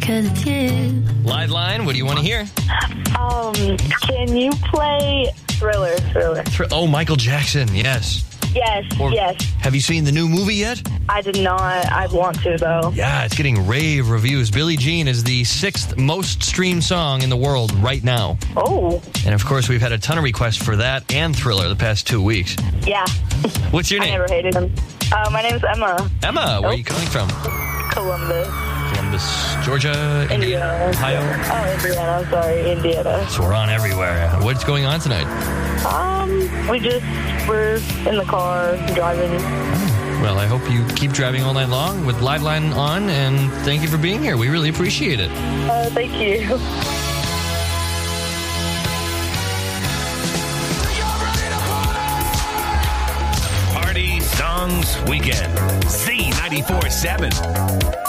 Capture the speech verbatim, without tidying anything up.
cause it's you. Live line, what do you want to hear? Um, can you play Thriller? Thriller. Thr- oh, Michael Jackson, yes. Yes, Or, yes. Have you seen the new movie yet? I did not. I want to, though. Yeah, it's getting rave reviews. Billie Jean is the sixth most streamed song in the world right now. Oh. And of course, we've had a ton of requests for that and Thriller the past two weeks. Yeah. What's your I name? never hated him. Uh, my name's Emma. Emma, where Oh. are you calling from? Columbus. Columbus, Georgia, Indiana. Ohio. Oh, Indiana. I'm sorry, Indiana. So we're on everywhere. What's going on tonight? Um, we just, we're in the car driving. Well, I hope you keep driving all night long with Live Line on, and thank you for being here. We really appreciate it. Uh, thank you. Party Songs Weekend. Z ninety-four seven.